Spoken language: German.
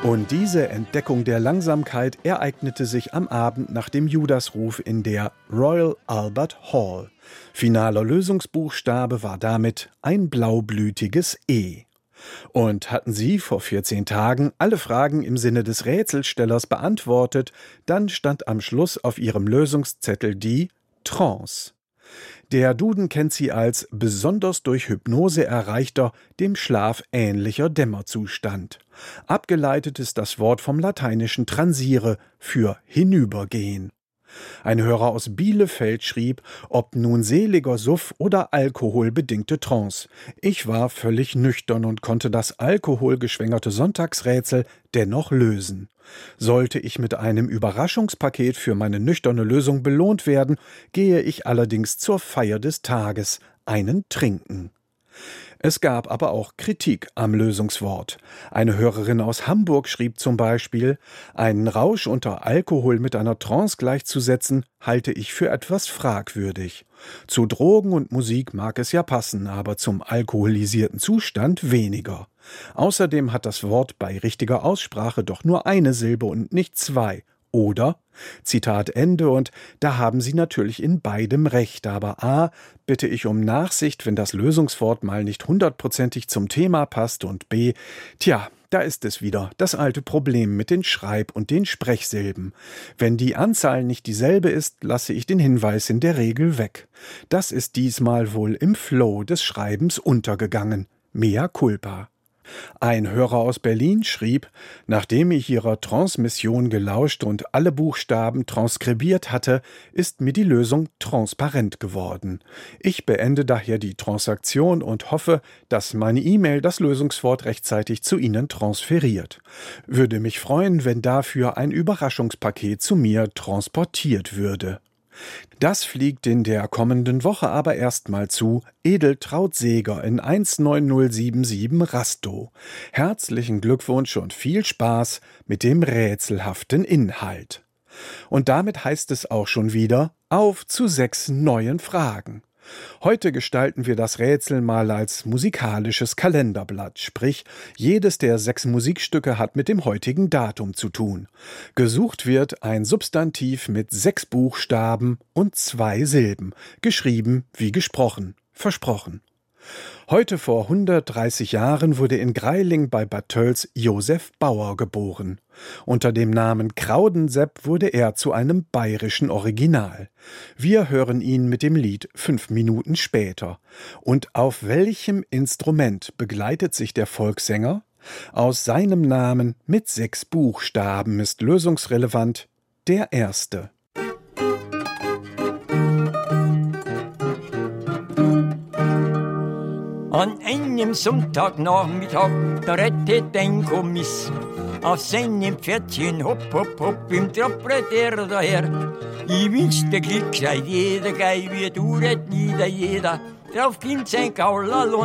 Und diese Entdeckung der Langsamkeit ereignete sich am Abend nach dem Judasruf in der Royal Albert Hall. Finaler Lösungsbuchstabe war damit ein blaublütiges E. Und hatten Sie vor 14 Tagen alle Fragen im Sinne des Rätselstellers beantwortet, dann stand am Schluss auf Ihrem Lösungszettel die Trance. Der Duden kennt sie als besonders durch Hypnose erreichter, dem Schlaf ähnlicher Dämmerzustand. Abgeleitet ist das Wort vom lateinischen transire für hinübergehen. Ein Hörer aus Bielefeld schrieb, ob nun seliger Suff oder alkoholbedingte Trance. Ich war völlig nüchtern und konnte das alkoholgeschwängerte Sonntagsrätsel dennoch lösen. Sollte ich mit einem Überraschungspaket für meine nüchterne Lösung belohnt werden, gehe ich allerdings zur Feier des Tages einen trinken. Es gab aber auch Kritik am Lösungswort. Eine Hörerin aus Hamburg schrieb zum Beispiel, einen Rausch unter Alkohol mit einer Trance gleichzusetzen, halte ich für etwas fragwürdig. Zu Drogen und Musik mag es ja passen, aber zum alkoholisierten Zustand weniger. Außerdem hat das Wort bei richtiger Aussprache doch nur eine Silbe und nicht zwei. Oder, Zitat Ende, und da haben Sie natürlich in beidem recht, aber a, bitte ich um Nachsicht, wenn das Lösungswort mal nicht hundertprozentig zum Thema passt, und b, da ist es wieder, das alte Problem mit den Schreib- und den Sprechsilben. Wenn die Anzahl nicht dieselbe ist, lasse ich den Hinweis in der Regel weg. Das ist diesmal wohl im Flow des Schreibens untergegangen. Mea culpa. Ein Hörer aus Berlin schrieb, nachdem ich Ihrer Transmission gelauscht und alle Buchstaben transkribiert hatte, ist mir die Lösung transparent geworden. Ich beende daher die Transaktion und hoffe, dass meine E-Mail das Lösungswort rechtzeitig zu Ihnen transferiert. Würde mich freuen, wenn dafür ein Überraschungspaket zu mir transportiert würde. Das fliegt in der kommenden Woche aber erstmal zu Edeltraut Seeger in 19077 Rastow. Herzlichen Glückwunsch und viel Spaß mit dem rätselhaften Inhalt. Und damit heißt es auch schon wieder auf zu 6 neuen Fragen. Heute gestalten wir das Rätsel mal als musikalisches Kalenderblatt, sprich, jedes der 6 Musikstücke hat mit dem heutigen Datum zu tun. Gesucht wird ein Substantiv mit 6 Buchstaben und 2 Silben, geschrieben wie gesprochen, versprochen. Heute vor 130 Jahren wurde in Greiling bei Bad Tölz Josef Bauer geboren. Unter dem Namen Kraudensepp wurde er zu einem bayerischen Original. Wir hören ihn mit dem Lied 5 Minuten später. Und auf welchem Instrument begleitet sich der Volkssänger? Aus seinem Namen mit 6 Buchstaben ist lösungsrelevant der erste. An einem Sonntagnachmittag, da rettet ein Kommiss auf seinem Pferdchen, hopp, hopp, hopp, im Trapper der daher. Ich wünschte Glück sei jeder, gei wie du, rett nieder jeder. Drauf kommt sein Gaul allein